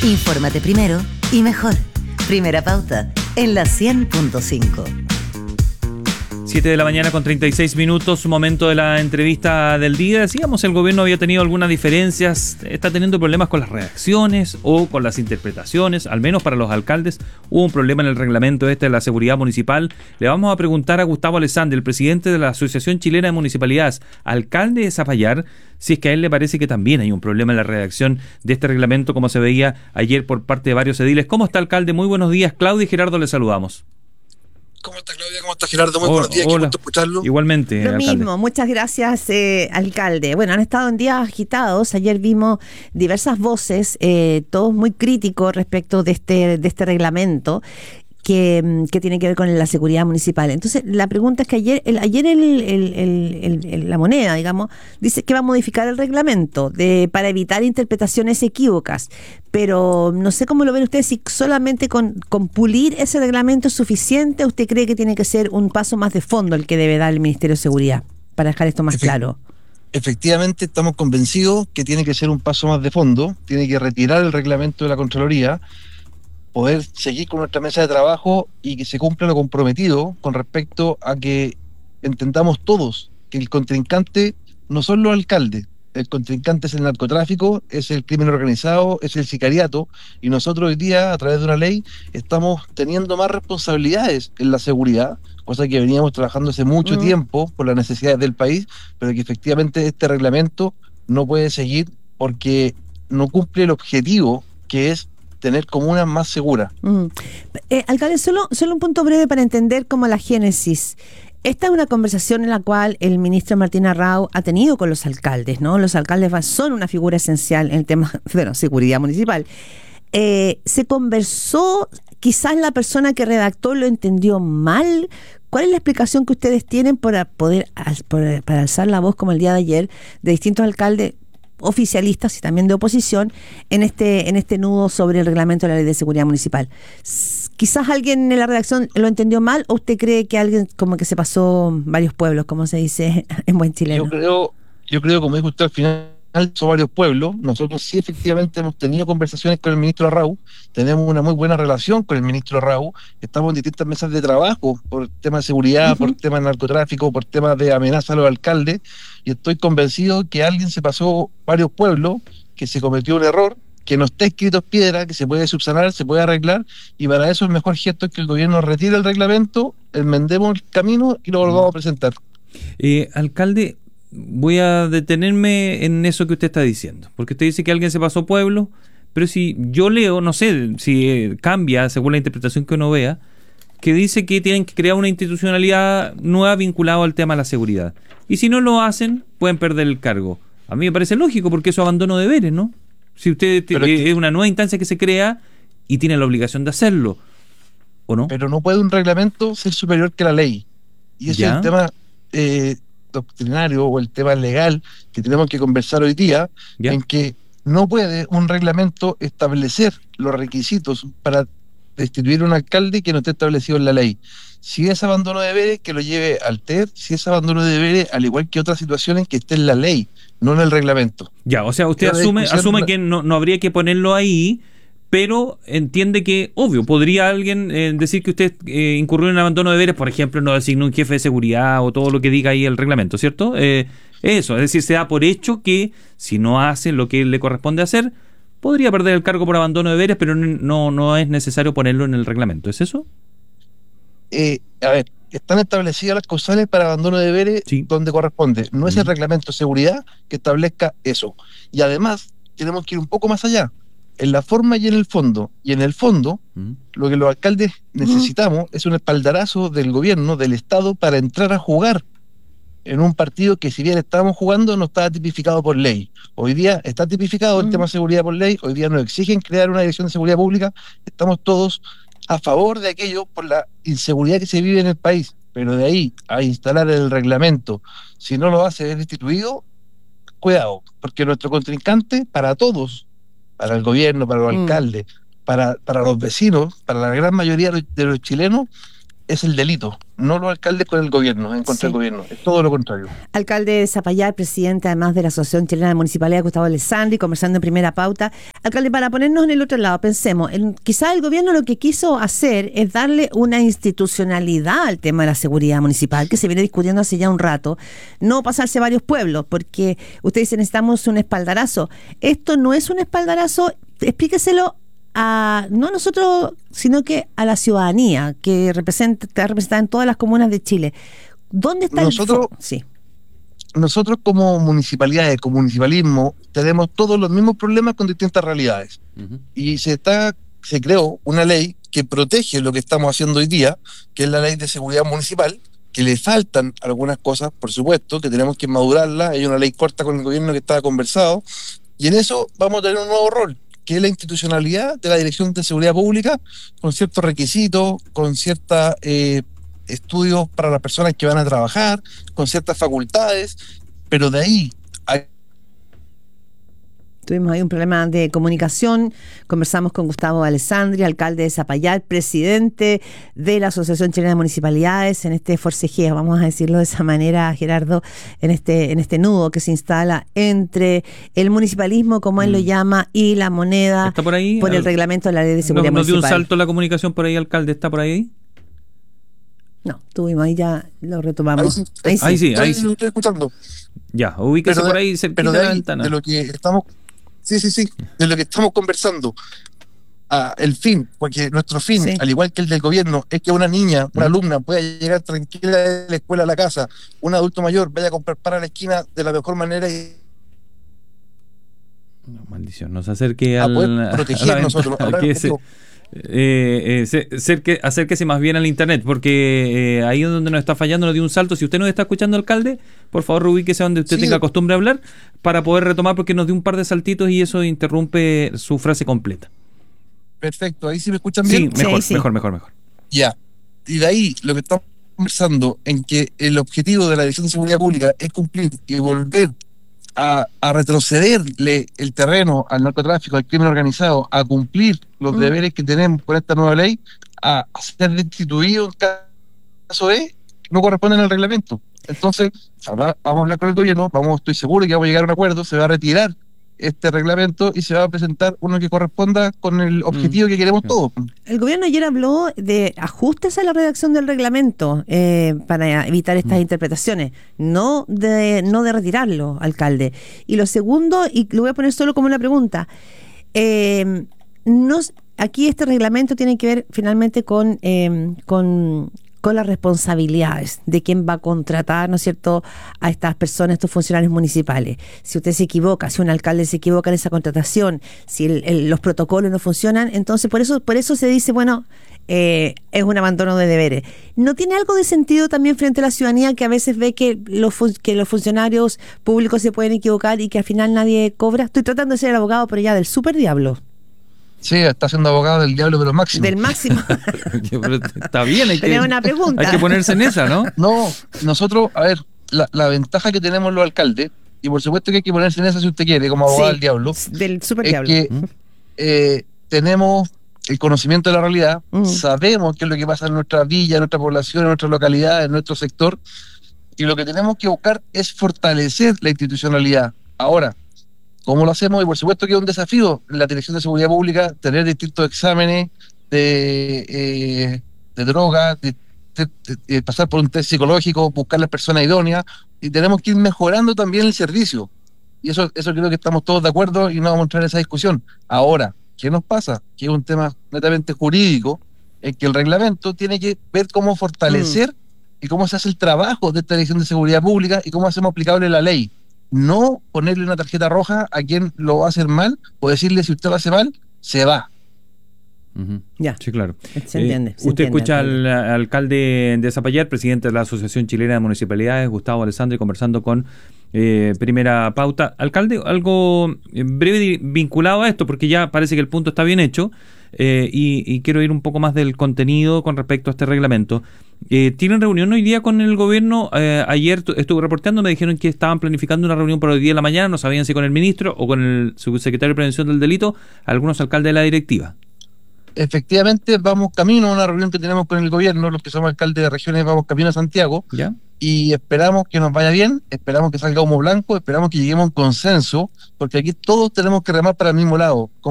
Infórmate primero y mejor. Primera Pauta, en la 100.5. 7 de la mañana con 36 minutos, momento de la entrevista del día. Decíamos, el gobierno había tenido algunas diferencias, está teniendo problemas con las redacciones o con las interpretaciones, al menos para los alcaldes. Hubo un problema en el reglamento de la seguridad municipal. Le vamos a preguntar a Gustavo Alessandri, el presidente de la Asociación Chilena de Municipalidades, alcalde de Zapallar, si es que a él le parece que también hay un problema en la redacción de este reglamento, como se veía ayer por parte de varios ediles. ¿Cómo está, alcalde? Muy buenos días. Claudia y Gerardo, le saludamos. ¿Cómo está, Claudia? ¿Cómo está, Gerardo? Muy buenos días, qué gusto escucharlo. Igualmente, Lo alcalde. mismo, muchas gracias, alcalde. Bueno, han estado en días agitados. Ayer vimos diversas voces, todos muy críticos respecto de este reglamento que tiene que ver con la seguridad municipal. Entonces, la pregunta es que ayer la moneda, digamos, dice que va a modificar el reglamento para evitar interpretaciones equívocas. Pero no sé cómo lo ven ustedes, si solamente con pulir ese reglamento es suficiente, o usted cree que tiene que ser un paso más de fondo el que debe dar el Ministerio de Seguridad para dejar esto más claro. Efectivamente, estamos convencidos que tiene que ser un paso más de fondo, tiene que retirar el reglamento de la Contraloría, poder seguir con nuestra mesa de trabajo y que se cumpla lo comprometido con respecto a que entendamos todos que el contrincante no son los alcaldes, el contrincante es el narcotráfico, es el crimen organizado, es el sicariato, y nosotros hoy día, a través de una ley, estamos teniendo más responsabilidades en la seguridad, cosa que veníamos trabajando hace mucho tiempo por las necesidades del país, pero que efectivamente este reglamento no puede seguir porque no cumple el objetivo, que es tener comunas más seguras. Alcalde, solo un punto breve para entender como la génesis. Esta es una conversación en la cual el ministro Martín Arrau ha tenido con los alcaldes, ¿no? Los alcaldes son una figura esencial en el tema de seguridad municipal. Se conversó, quizás la persona que redactó lo entendió mal. ¿Cuál es la explicación que ustedes tienen para alzar la voz, como el día de ayer, de distintos alcaldes oficialistas y también de oposición en este nudo sobre el reglamento de la Ley de Seguridad Municipal? Quizás alguien en la redacción lo entendió mal, o usted cree que alguien como que se pasó varios pueblos, como se dice en buen chileno. Yo creo, como dijo usted al final, son varios pueblos. Nosotros sí efectivamente hemos tenido conversaciones con el ministro Arrau, tenemos una muy buena relación con el ministro Arrau, estamos en distintas mesas de trabajo por temas de seguridad, por temas de narcotráfico, por temas de amenaza a los alcaldes, y estoy convencido que alguien se pasó varios pueblos, que se cometió un error, que no está escrito en piedra, que se puede subsanar, se puede arreglar, y para eso el mejor gesto es que el gobierno retire el reglamento, enmendemos el camino y lo volvamos a presentar. Alcalde, voy a detenerme en eso que usted está diciendo, porque usted dice que alguien se pasó pueblo, pero si yo leo, no sé si cambia según la interpretación que uno vea, que dice que tienen que crear una institucionalidad nueva vinculada al tema de la seguridad, y si no lo hacen pueden perder el cargo. A mí me parece lógico, porque eso es abandono de deberes, ¿no? Si usted es una nueva instancia que se crea y tiene la obligación de hacerlo, ¿o no? Pero no puede un reglamento ser superior que la ley, y ese es el tema doctrinario o el tema legal que tenemos que conversar hoy día, en que no puede un reglamento establecer los requisitos para destituir un alcalde que no esté establecido en la ley. Si es abandono de deberes, que lo lleve al TER, si es abandono de deberes, al igual que otras situaciones, que esté en la ley, no en el reglamento. Ya, o sea, usted asume que no habría que ponerlo ahí, pero entiende que, obvio, podría alguien decir que usted incurrió en abandono de deberes, por ejemplo, no designó un jefe de seguridad o todo lo que diga ahí el reglamento, ¿cierto? Eso, es decir, se da por hecho que si no hace lo que le corresponde hacer, podría perder el cargo por abandono de deberes, pero no es necesario ponerlo en el reglamento, ¿es eso? A ver, están establecidas las causales para abandono de deberes donde corresponde. No es el reglamento de seguridad que establezca eso. Y además, tenemos que ir un poco más allá, en la forma y en el fondo. Y en el fondo, lo que los alcaldes necesitamos es un espaldarazo del gobierno, del Estado, para entrar a jugar en un partido que, si bien estábamos jugando, no estaba tipificado por ley. Hoy día está tipificado el tema de seguridad por ley, hoy día nos exigen crear una dirección de seguridad pública, estamos todos a favor de aquello por la inseguridad que se vive en el país, pero de ahí a instalar el reglamento, si no lo hace, es destituido, cuidado, porque nuestro contrincante, para todos, para el gobierno, para los alcaldes, para los vecinos, para la gran mayoría de los chilenos, es el delito, no los alcaldes con el gobierno, en contra del gobierno, es todo lo contrario. Alcalde de Zapallar, presidente además de la Asociación Chilena de Municipalidad, Gustavo Alessandri, conversando en Primera Pauta. Alcalde, para ponernos en el otro lado, pensemos, quizá el gobierno lo que quiso hacer es darle una institucionalidad al tema de la seguridad municipal, que se viene discutiendo hace ya un rato, no pasarse varios pueblos, porque ustedes dicen necesitamos un espaldarazo. Esto no es un espaldarazo, explíqueselo no a nosotros, sino que a la ciudadanía que está representada en todas las comunas de Chile. ¿Dónde está Nosotros como municipalidades, como municipalismo, tenemos todos los mismos problemas con distintas realidades. Y se creó una ley que protege lo que estamos haciendo hoy día, que es la ley de seguridad municipal, que le faltan algunas cosas, por supuesto, que tenemos que madurarla. Hay una ley corta con el gobierno que estaba conversado, y en eso vamos a tener un nuevo rol, que es la institucionalidad de la Dirección de Seguridad Pública, con ciertos requisitos, con ciertos estudios para las personas que van a trabajar, con ciertas facultades, pero de ahí tuvimos ahí un problema de comunicación. Conversamos con Gustavo Alessandri, alcalde de Zapallar, presidente de la Asociación Chilena de Municipalidades, en este forcejeo, vamos a decirlo de esa manera, Gerardo, en este nudo que se instala entre el municipalismo, como él lo llama, y la moneda. ¿Está por ahí? Por el reglamento de la ley de seguridad municipal. ¿Nos dio un salto la comunicación por ahí, alcalde? ¿Está por ahí? No, tuvimos ahí, ya lo retomamos. Ahí sí. Lo estoy escuchando. Ya, ubíquese por ahí cerquita de la ventana. De lo que estamos... Sí, de lo que estamos conversando. El fin, porque nuestro fin, al igual que el del gobierno, es que una niña, una alumna pueda llegar tranquila de la escuela a la casa, un adulto mayor vaya a comprar pan a la esquina de la mejor manera y... No, maldición, nos acerque a poder proteger nosotros. Acérquese más bien al internet, porque ahí es donde nos está fallando, nos dio un salto. Si usted nos está escuchando, alcalde, por favor ubíquese donde usted tenga costumbre de hablar para poder retomar, porque nos dio un par de saltitos y eso interrumpe su frase completa. Perfecto, ahí sí me escuchan bien. Sí, mejor. Ya, y de ahí lo que estamos conversando en que el objetivo de la Dirección de Seguridad Pública es cumplir y volver a retrocederle el terreno al narcotráfico, al crimen organizado, a cumplir los deberes que tenemos con esta nueva ley, a ser destituido en caso de no corresponden al reglamento. Entonces, vamos a hablar con el gobierno, estoy seguro que vamos a llegar a un acuerdo, se va a retirar este reglamento y se va a presentar uno que corresponda con el objetivo que queremos todos. El gobierno ayer habló de ajustes a la redacción del reglamento para evitar estas interpretaciones, no de retirarlo, alcalde. Y lo segundo, y lo voy a poner solo como una pregunta, aquí este reglamento tiene que ver finalmente con las responsabilidades de quién va a contratar, ¿no es cierto?, a estas personas, estos funcionarios municipales. Si usted se equivoca, si un alcalde se equivoca en esa contratación, si los protocolos no funcionan, entonces por eso se dice, bueno, es un abandono de deberes. ¿No tiene algo de sentido también frente a la ciudadanía que a veces ve que los funcionarios públicos se pueden equivocar y que al final nadie cobra? Estoy tratando de ser el abogado, pero ya del super diablo. Sí, está siendo abogado del diablo, pero máximo. Del máximo. Está bien, tenía una pregunta. Hay que ponerse en esa, ¿no? No, nosotros, a ver, la ventaja que tenemos los alcaldes, y por supuesto que hay que ponerse en esa si usted quiere, como abogado del diablo, del super es diablo. Que tenemos el conocimiento de la realidad, sabemos qué es lo que pasa en nuestra villa, en nuestra población, en nuestra localidad, en nuestro sector, y lo que tenemos que buscar es fortalecer la institucionalidad. Ahora, ¿cómo lo hacemos? Y por supuesto que es un desafío en la Dirección de Seguridad Pública tener distintos exámenes de drogas, de pasar por un test psicológico, buscar las personas idóneas, y tenemos que ir mejorando también el servicio. Y eso creo que estamos todos de acuerdo y no vamos a entrar en esa discusión. Ahora, ¿qué nos pasa? Que es un tema netamente jurídico, en que el reglamento tiene que ver cómo fortalecer y cómo se hace el trabajo de esta Dirección de Seguridad Pública y cómo hacemos aplicable la ley. No ponerle una tarjeta roja a quien lo va a hacer mal o decirle si usted lo hace mal, se va. Ya. Sí, claro. Se entiende. Usted escucha al alcalde de Zapallar, presidente de la Asociación Chilena de Municipalidades, Gustavo Alessandri, conversando con Primera Pauta. Alcalde, algo breve vinculado a esto, porque ya parece que el punto está bien hecho, y quiero ir un poco más del contenido con respecto a este reglamento. ¿Tienen reunión hoy día con el gobierno? Ayer estuve reporteando, me dijeron que estaban planificando una reunión para hoy día en la mañana, no sabían si con el ministro o con el subsecretario de Prevención del Delito, algunos alcaldes de la directiva. efectivamente vamos camino a una reunión que tenemos con el gobierno, los que somos alcaldes de regiones vamos camino a Santiago, ¿Ya? y esperamos que nos vaya bien, esperamos que salga humo blanco, esperamos que lleguemos a un consenso, porque aquí todos tenemos que remar para el mismo lado.